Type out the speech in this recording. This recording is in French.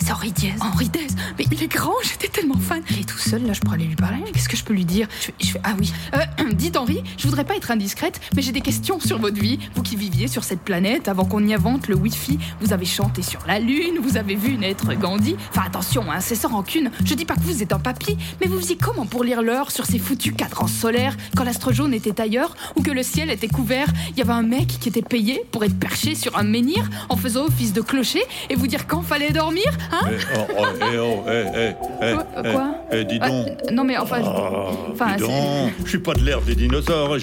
c'est Henri Diez. Henri Diez. Mais il est grand, j'étais tellement fan. Il est tout seul, là, je pourrais aller lui parler. Qu'est-ce que je peux lui dire? Je fais, ah oui. Dites Henri, je voudrais pas être indiscrète, mais j'ai des questions sur votre vie. Vous qui viviez sur cette planète avant qu'on y invente le Wi-Fi, vous avez chanté sur la Lune, vous avez vu naître Gandhi. Enfin, attention, hein, c'est sans rancune. Je dis pas que vous êtes un papy, mais vous faisiez comment pour lire l'heure sur ces foutus cadrans solaires quand l'astre jaune était ailleurs ou que le ciel était couvert? Il y avait un mec qui était payé pour être perché sur un menhir en faisant office de clocher et vous dire quand fallait dormir, hein? Quoi? Dis donc. Non mais enfin... Dis donc, je suis pas de l'ère des dinosaures.